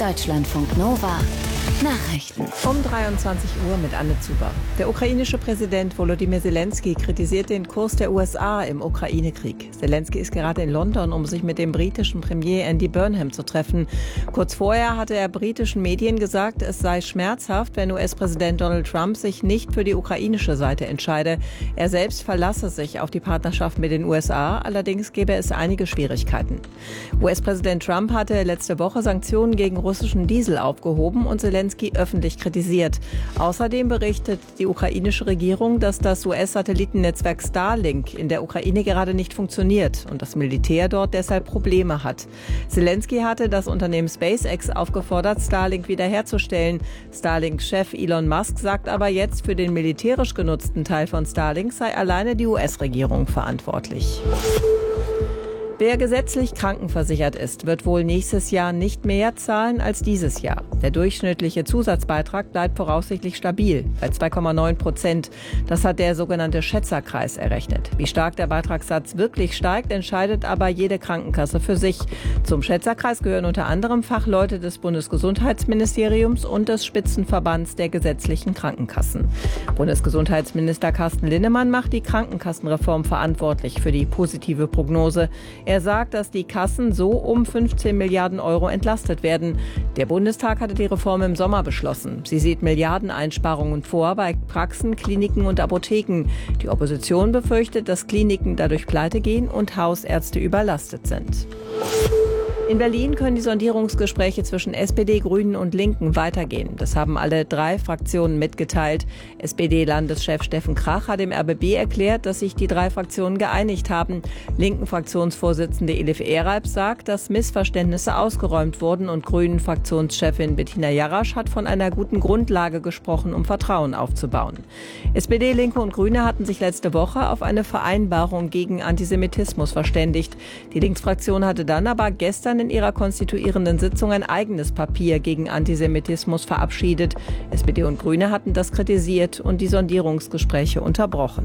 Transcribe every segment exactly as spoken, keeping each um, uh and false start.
Deutschlandfunk Nova Nachrichten. Um dreiundzwanzig Uhr mit Anne Zuber. Der ukrainische Präsident Volodymyr Zelensky kritisiert den Kurs der U S A im Ukraine-Krieg. Zelensky ist gerade in London, um sich mit dem britischen Premier Andy Burnham zu treffen. Kurz vorher hatte er britischen Medien gesagt, es sei schmerzhaft, wenn U S-Präsident Donald Trump sich nicht für die ukrainische Seite entscheide. Er selbst verlasse sich auf die Partnerschaft mit den U S A, allerdings gäbe es einige Schwierigkeiten. U S-Präsident Trump hatte letzte Woche Sanktionen gegen russischen Diesel aufgehoben und Zelensky öffentlich kritisiert. Außerdem berichtet die ukrainische Regierung, dass das U S-Satellitennetzwerk Starlink in der Ukraine gerade nicht funktioniert und das Militär dort deshalb Probleme hat. Zelensky hatte das Unternehmen SpaceX aufgefordert, Starlink wiederherzustellen. Starlink-Chef Elon Musk sagt aber jetzt, für den militärisch genutzten Teil von Starlink sei alleine die U S-Regierung verantwortlich. Wer gesetzlich krankenversichert ist, wird wohl nächstes Jahr nicht mehr zahlen als dieses Jahr. Der durchschnittliche Zusatzbeitrag bleibt voraussichtlich stabil bei zwei Komma neun Prozent. Das hat der sogenannte Schätzerkreis errechnet. Wie stark der Beitragssatz wirklich steigt, entscheidet aber jede Krankenkasse für sich. Zum Schätzerkreis gehören unter anderem Fachleute des Bundesgesundheitsministeriums und des Spitzenverbands der gesetzlichen Krankenkassen. Bundesgesundheitsminister Carsten Linnemann macht die Krankenkassenreform verantwortlich für die positive Prognose. Er sagt, dass die Kassen so um fünfzehn Milliarden Euro entlastet werden. Der Bundestag hatte die Reform im Sommer beschlossen. Sie sieht Milliardeneinsparungen vor bei Praxen, Kliniken und Apotheken. Die Opposition befürchtet, dass Kliniken dadurch pleite gehen und Hausärzte überlastet sind. In Berlin können die Sondierungsgespräche zwischen S P D, Grünen und Linken weitergehen. Das haben alle drei Fraktionen mitgeteilt. S P D-Landeschef Steffen Krach hat dem R B B erklärt, dass sich die drei Fraktionen geeinigt haben. Linken-Fraktionsvorsitzende Elif Ereib sagt, dass Missverständnisse ausgeräumt wurden und Grünen-Fraktionschefin Bettina Jarasch hat von einer guten Grundlage gesprochen, um Vertrauen aufzubauen. S P D, Linke und Grüne hatten sich letzte Woche auf eine Vereinbarung gegen Antisemitismus verständigt. Die Linksfraktion hatte dann aber gestern in ihrer konstituierenden Sitzung ein eigenes Papier gegen Antisemitismus verabschiedet. S P D und Grüne hatten das kritisiert und die Sondierungsgespräche unterbrochen.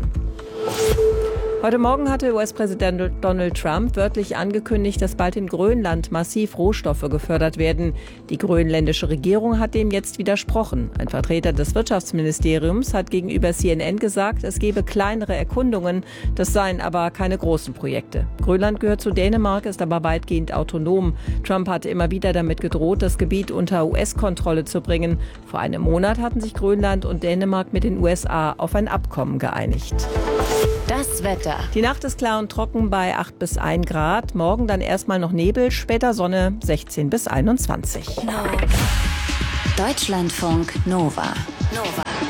Heute Morgen hatte U S-Präsident Donald Trump wörtlich angekündigt, dass bald in Grönland massiv Rohstoffe gefördert werden. Die grönländische Regierung hat dem jetzt widersprochen. Ein Vertreter des Wirtschaftsministeriums hat gegenüber C N N gesagt, es gebe kleinere Erkundungen, das seien aber keine großen Projekte. Grönland gehört zu Dänemark, ist aber weitgehend autonom. Trump hatte immer wieder damit gedroht, das Gebiet unter U S-Kontrolle zu bringen. Vor einem Monat hatten sich Grönland und Dänemark mit den U S A auf ein Abkommen geeinigt. Das Wetter. Die Nacht ist klar und trocken bei acht bis ein Grad. Morgen dann erstmal noch Nebel, später Sonne sechzehn bis einundzwanzig. No. Deutschlandfunk Nova. Nova.